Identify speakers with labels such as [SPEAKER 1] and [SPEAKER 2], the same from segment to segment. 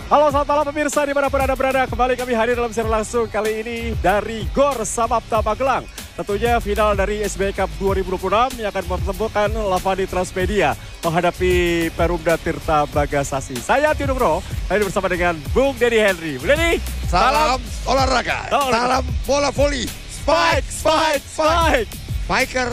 [SPEAKER 1] Halo, selamat malam pemirsa dimanapun Anda berada. Kembali kami hadir dalam siaran langsung kali ini dari GOR Samapta Magelang. Tentunya final dari SBY Cup 2026 yang akan mempertemukan Lavani Transmedia menghadapi Perumda Tirta Bagasasi. Saya Tio Nugroho, kali ini bersama dengan Bung Denny Henry. Bung Denny,
[SPEAKER 2] salam olahraga, salam bola voli, spike, spike, spike, spiker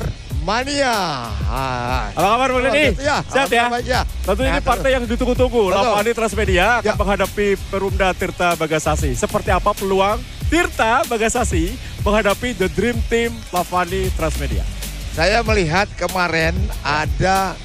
[SPEAKER 2] mania.
[SPEAKER 1] Apa kabar Bung Denny?
[SPEAKER 2] Ya,
[SPEAKER 1] sehat ya? Tentunya ini partai yang ditunggu-tunggu. Lavani Transmedia akan menghadapi Perumda Tirta Bagasasi. Seperti apa peluang Tirta Bagasasi menghadapi The Dream Team Lavani Transmedia?
[SPEAKER 2] Saya melihat kemarin ada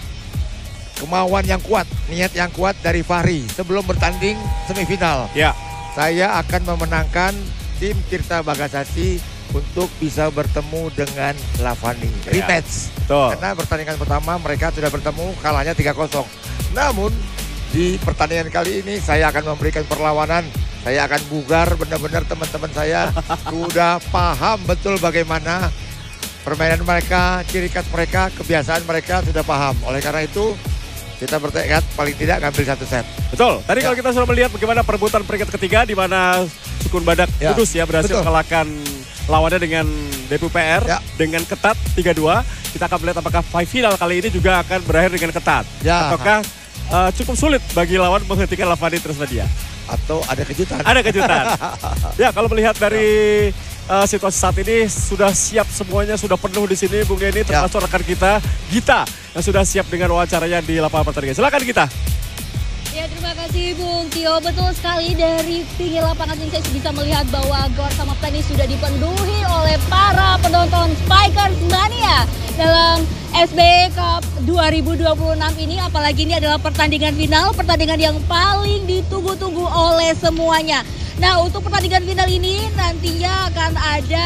[SPEAKER 2] kemauan yang kuat, niat yang kuat dari Fahri sebelum bertanding semifinal.
[SPEAKER 1] Ya.
[SPEAKER 2] Saya akan memenangkan tim Tirta Bagasasi untuk bisa bertemu dengan Lavani. Rematch.
[SPEAKER 1] Betul.
[SPEAKER 2] Karena pertandingan pertama mereka sudah bertemu, kalahnya 3-0. Namun di pertandingan kali ini saya akan memberikan perlawanan. Saya akan bugar, benar-benar teman-teman saya sudah paham betul bagaimana permainan mereka, ciri khas mereka, kebiasaan mereka sudah paham. Oleh karena itu kita bertekad paling tidak ngambil 1 set.
[SPEAKER 1] Betul. Tadi kalau kita sudah melihat bagaimana perebutan peringkat ketiga di mana Sukun Badak Kudus ya berhasil mengalahkan lawannya dengan DPUPR dengan ketat 3-2. Kita akan melihat apakah final kali ini juga akan berakhir dengan ketat. Ataukah cukup sulit bagi lawan menghentikan Lavani Transmedia.
[SPEAKER 2] Atau ada kejutan.
[SPEAKER 1] Ada kejutan. Ya, kalau melihat dari situasi saat ini sudah siap semuanya, sudah penuh di sini Bung Denny, termasuk rekan kita Gita yang sudah siap dengan wawancaranya di lapangan pertandingan. Silakan Gita.
[SPEAKER 3] Ya, terima kasih Bung Tio. Betul sekali, dari pinggir lapangan ini saya bisa melihat bahwa GOR Samapta ini sudah dipenuhi oleh para penonton Spikers Mania dalam SBY Cup 2026 ini. Apalagi ini adalah pertandingan final, pertandingan yang paling ditunggu-tunggu oleh semuanya. Nah, untuk pertandingan final ini nantinya akan ada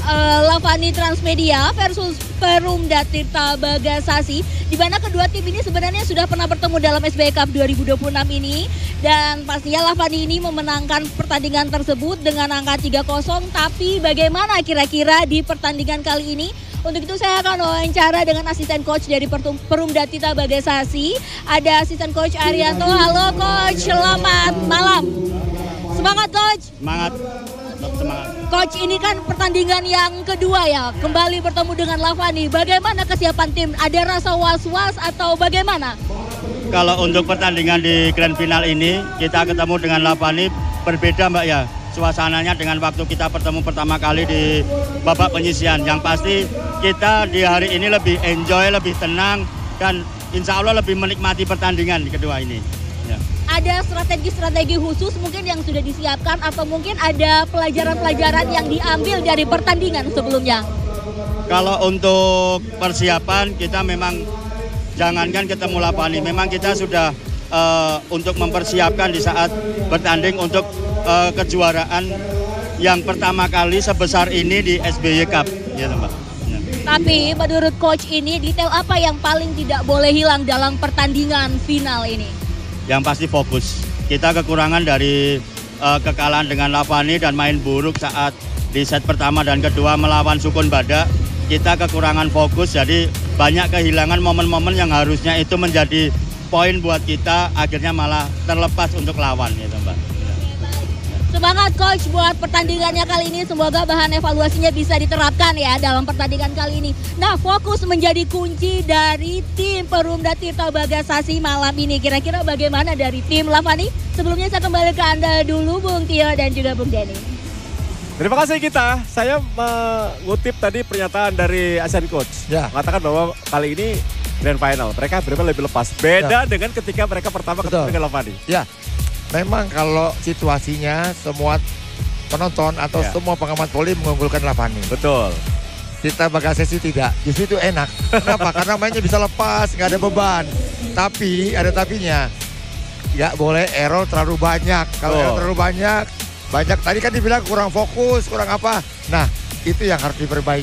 [SPEAKER 3] Lavani Transmedia versus Perumda Tirta Bagasasi, di mana kedua tim ini sebenarnya sudah pernah bertemu dalam SBY Cup 2026 ini, dan pastinya Lavani ini memenangkan pertandingan tersebut dengan angka 3-0. Tapi bagaimana kira-kira di pertandingan kali ini? Untuk itu saya akan wawancara dengan asisten coach dari Perumda Tirta Bagasasi. Ada asisten coach Arianto. Halo coach, selamat malam. Semangat coach.
[SPEAKER 4] Semangat. Semangat.
[SPEAKER 3] Coach, ini kan pertandingan yang kedua ya, kembali bertemu dengan Lavani. Bagaimana kesiapan tim? Ada rasa was-was atau bagaimana?
[SPEAKER 4] Kalau untuk pertandingan di grand final ini, kita ketemu dengan Lavani berbeda Mbak ya. Suasananya dengan waktu kita bertemu pertama kali di babak penyisihan. Yang pasti kita di hari ini lebih enjoy, lebih tenang, dan insya Allah lebih menikmati pertandingan di kedua ini. Ya.
[SPEAKER 3] Ada strategi-strategi khusus mungkin yang sudah disiapkan, atau mungkin ada pelajaran-pelajaran yang diambil dari pertandingan sebelumnya?
[SPEAKER 4] Kalau untuk persiapan kita memang jangankan ketemu Lavani, memang kita sudah untuk mempersiapkan di saat bertanding untuk kejuaraan yang pertama kali sebesar ini di SBY Cup, ya Mbak. Ya.
[SPEAKER 3] Tapi menurut coach ini, detail apa yang paling tidak boleh hilang dalam pertandingan final ini?
[SPEAKER 4] Yang pasti fokus. Kita kekurangan dari kekalahan dengan Lavani dan main buruk saat di set pertama dan kedua melawan Sukun Badak. Kita kekurangan fokus, jadi banyak kehilangan momen-momen yang harusnya itu menjadi poin buat kita, akhirnya malah terlepas untuk lawan, gitu Mbak.
[SPEAKER 3] Semangat coach buat pertandingannya kali ini, semoga bahan evaluasinya bisa diterapkan ya dalam pertandingan kali ini. Nah, fokus menjadi kunci dari tim Perumda Tirta Bagasasi malam ini. Kira-kira bagaimana dari tim Lavani? Sebelumnya saya kembali ke Anda dulu Bung Tio dan juga Bung Denny.
[SPEAKER 1] Terima kasih kita. Saya mengutip tadi pernyataan dari asisten coach. Mengatakan bahwa kali ini grand final mereka benar-benar lebih lepas. Beda dengan ketika mereka pertama ketemu dengan Lavani.
[SPEAKER 2] Ya. Memang kalau situasinya semua penonton atau semua pengamat voli mengunggulkan Lavani.
[SPEAKER 1] Betul.
[SPEAKER 2] Tirta Bagasasi tidak. Justru itu enak. Kenapa? Karena mainnya bisa lepas, nggak ada beban. Tapi ada tapinya. Nggak boleh error terlalu banyak. Kalau error terlalu banyak tadi kan dibilang kurang fokus, kurang apa. Nah, itu yang harus diperbaiki.